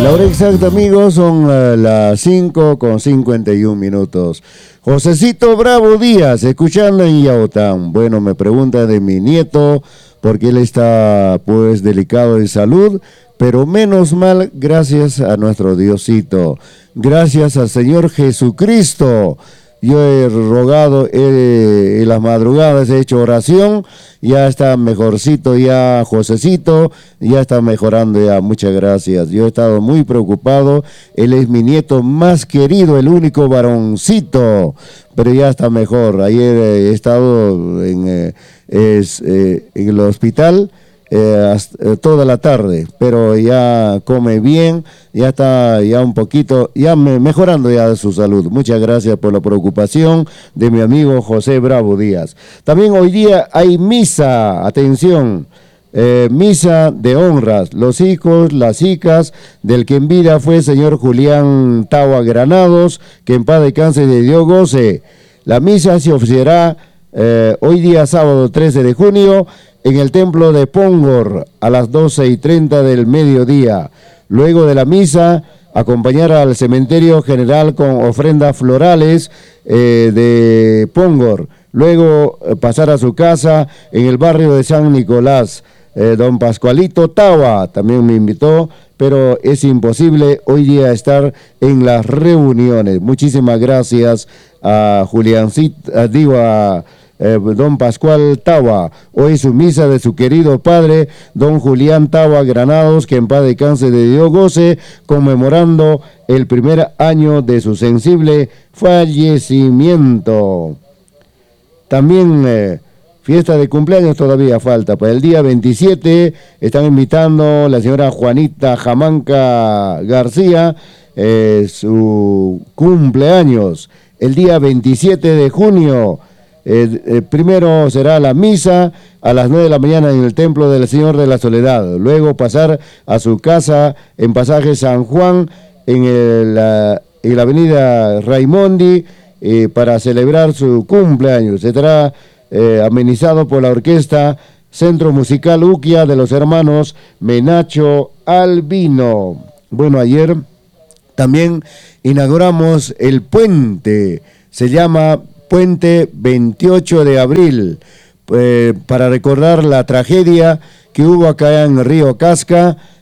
La hora exacta, amigos, son las 5:51. Josecito Bravo Díaz, escuchando en Yaotán. Bueno, me pregunta de mi nieto, porque él está, pues, delicado de salud, pero menos mal, gracias a nuestro Diosito, gracias al Señor Jesucristo. Yo he rogado en las madrugadas, he hecho oración, ya está mejorcito, ya Josecito, ya está mejorando ya, muchas gracias. Yo he estado muy preocupado, él es mi nieto más querido, el único varoncito, pero ya está mejor. Ayer he estado en el hospital, toda la tarde, pero ya come bien, ya está ya un poquito, ya mejorando ya de su salud. Muchas gracias por la preocupación de mi amigo José Bravo Díaz. También hoy día hay misa, atención, misa de honras, los hijos, las hijas del que en vida fue señor Julián Tawa Granados, que en paz descanse de Dios goce. La misa se oficiará hoy día sábado 13 de junio en el templo de Pongor a las 12:30 del mediodía. Luego de la misa, acompañar al cementerio general con ofrendas florales de Pongor. Luego pasar a su casa en el barrio de San Nicolás. Don Pascualito Tawa también me invitó, pero es imposible hoy día estar en las reuniones. Muchísimas gracias a don Pascual Tawa. Hoy su misa de su querido padre, don Julián Tawa Granados, que en paz descanse de Dios goce, conmemorando el primer año de su sensible fallecimiento. También fiesta de cumpleaños todavía falta. Para el día 27 están invitando la señora Juanita Jamanca García, su cumpleaños. El día 27 de junio. Primero será la misa a las 9 de la mañana en el Templo del Señor de la Soledad. Luego pasar a su casa en Pasaje San Juan, en la avenida Raimondi, para celebrar su cumpleaños. Estará amenizado por la orquesta Centro Musical Uquia de los hermanos Menacho Albino. Bueno, ayer también inauguramos el puente, se llama Puente 28 de abril, para recordar la tragedia que hubo acá en Río Casca,